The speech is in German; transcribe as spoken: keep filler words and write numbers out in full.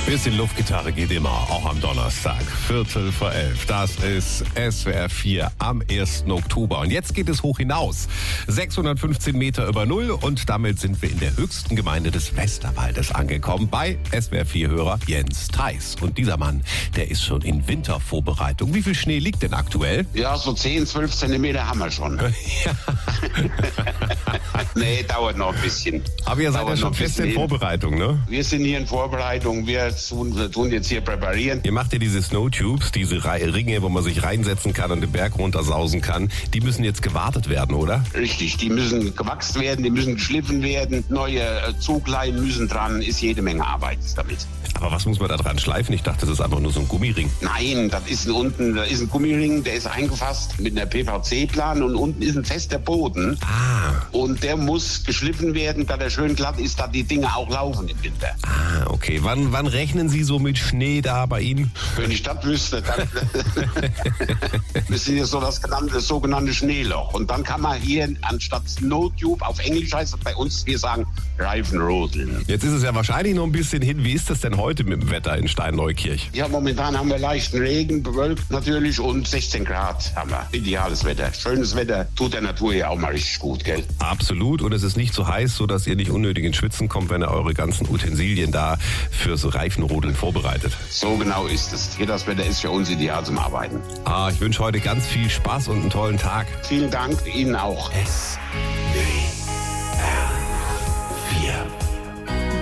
Bisschen Luftgitarre geht immer, auch am Donnerstag. Viertel vor elf. Das ist S W R vier am ersten Oktober. Und jetzt geht es hoch hinaus. sechshundertfünfzehn Meter über Null. Und damit sind wir in der höchsten Gemeinde des Westerwaldes angekommen. Bei S W R vier-Hörer Jens Theis. Und dieser Mann, der ist schon in Wintervorbereitung. Wie viel Schnee liegt denn aktuell? Ja, so zehn, zwölf Zentimeter haben wir schon. Ja. Nee, dauert noch ein bisschen. Aber ihr seid Dauert ja schon noch ein fest in bisschen. Vorbereitung, ne? Wir sind hier in Vorbereitung. Wir tun, tun jetzt hier präparieren. Ihr macht ja diese Snowtubes, diese Ringe, wo man sich reinsetzen kann und den Berg runtersausen kann. Die müssen jetzt gewartet werden, oder? Richtig, die müssen gewachst werden, die müssen geschliffen werden. Neue Zugleinen müssen dran. Ist jede Menge Arbeit damit. Aber was muss man da dran schleifen? Ich dachte, das ist einfach nur so ein Gummiring. Nein, das ist ein, unten, da ist ein Gummiring, der ist eingefasst mit einer P V C-Plan und unten ist ein fester Boden. Ah. Und der muss geschliffen werden, da der schön glatt ist, da die Dinge auch laufen im Winter. Ah, okay. Wann, wann rechnen Sie so mit Schnee da bei Ihnen? Wenn ich das wüsste, dann wir sind jetzt so das, genannte, das sogenannte Schneeloch. Und dann kann man hier anstatt Snowtube, auf Englisch heißt es bei uns, wir sagen Reifenrodeln. Jetzt ist es ja wahrscheinlich noch ein bisschen hin. Wie ist das denn heute mit dem Wetter in Steinneukirch? Ja, momentan haben wir leichten Regen, bewölkt natürlich, und sechzehn Grad haben wir. Ideales Wetter. Schönes Wetter, tut der Natur ja auch mal richtig gut, gell? Absolut. Und es ist nicht so heiß, sodass ihr nicht unnötig ins Schwitzen kommt, wenn ihr eure ganzen Utensilien da fürs Reifenrodeln vorbereitet. So genau ist es. Hier das Wetter ist für uns ideal zum Arbeiten. Ah, ich wünsche heute ganz viel Spaß und einen tollen Tag. Vielen Dank, Ihnen auch. S W